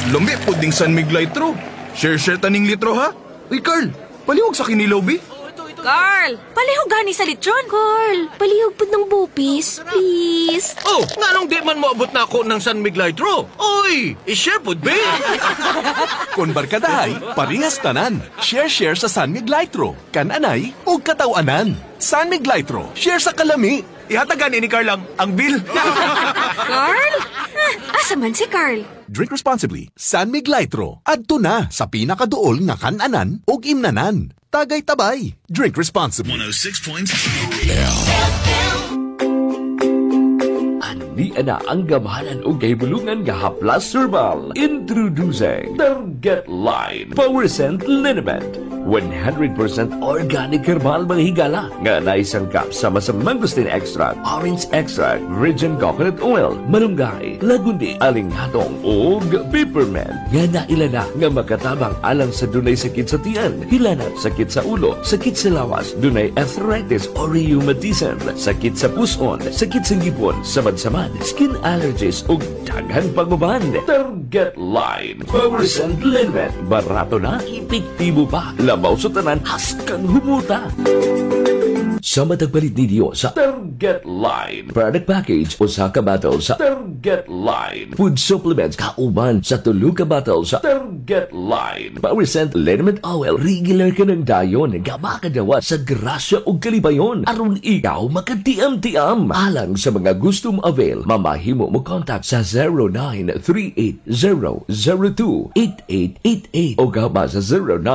Lami po ding San Mig Litro. Share taning litro ha. Uy Carl, palihog sa kinilaw bi. Carl, palihog gani sa lechon. Carl, palihog po ng bupis, please. Oh, nganong di man moabot na ako ng San Miguelitro? Oy, i-share po, be. Kon barkadahay, parehas tanan. Share sa San Mig Litro. Kananay o katawanan. San Mig Litro, share sa kalami. Ihatagan ni Carl ang bill. Carl? Asa man si Carl? Drink responsibly. San Mig Litro. Adto na sa pinakaduol nga kananan o imnanan. Tagay tabay. Drink responsibly. 106.3 Ani ana ang gamahalan o gahibulungan nga haplas herbal. Introducing Target Line Power Scent Liniment. 100% organic herbal mga higala nga naisangkap sama sa mangosteen extract, orange extract, virgin coconut oil, malunggay, lagundi, alinghatong ug peppermint nga nailana nga makatabang alang sa dunay sakit sa tiyan, hilanat, sakit sa ulo, sakit sa lawas, dunay arthritis or rheumatism, sakit sa puson, sakit sa ngipon, samad-samad, skin allergies ug daghan panguban. Target Line Power Scent Liniment. Barato na, epektibo pa. Labaw sa tanan, haskang humuta. Sa matagpalit ninyo sa Target Line product package o sa kabatal sa Target Line food supplements kauban sa tulo ka bottle sa Target Line Power Scent Liniment Oil regular ka ng dayon nga makadawa sa grasya o kalibayon aron ikaw makatiam-tiam alang sa mga gustong avail mamahimo mo contact sa 0938-002-8888 o gaba sa 09